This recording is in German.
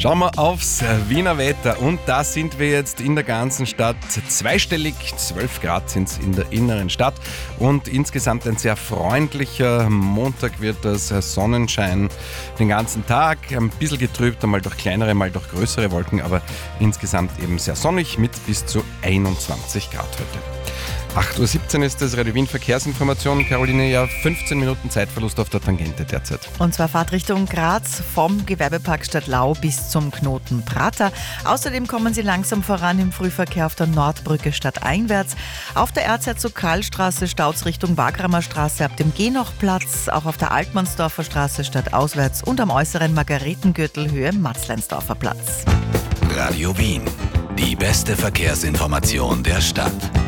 Schauen wir aufs Wiener Wetter und da sind wir jetzt in der ganzen Stadt zweistellig. 12 Grad sind es in der inneren Stadt und insgesamt ein sehr freundlicher Montag wird das. Sonnenschein den ganzen Tag, ein bisschen getrübt, einmal durch kleinere, mal durch größere Wolken, aber insgesamt eben sehr sonnig mit bis zu 21 Grad heute. 8.17 Uhr ist das Radio Wien Verkehrsinformation. Caroline, ja 15 Minuten Zeitverlust auf der Tangente derzeit. Und zwar Fahrtrichtung Graz vom Gewerbepark Stadtlau bis zum Knoten Prater. Außerdem kommen Sie langsam voran im Frühverkehr auf der Nordbrücke stadteinwärts. Auf der Erzherzog-Karl-Straße staut's Richtung Wagramer Straße ab dem Genochplatz. Auch auf der Altmannsdorfer Straße stadtauswärts und am äußeren Margaretengürtel Höhe Matzleinsdorfer Platz. Radio Wien. Die beste Verkehrsinformation der Stadt.